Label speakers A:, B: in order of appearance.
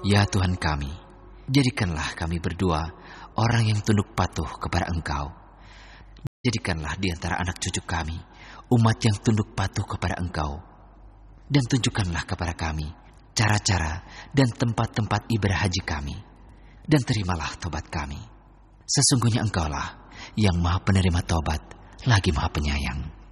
A: Ya Tuhan kami, jadikanlah kami berdua orang yang tunduk patuh kepada Engkau. Jadikanlah di antara anak cucu kami umat yang tunduk patuh kepada Engkau. Dan tunjukkanlah kepada kami cara-cara dan tempat-tempat ibadah haji kami. Dan terimalah tobat kami. Sesungguhnya Engkaulah yang Maha Penerima tobat, lagi Maha Penyayang.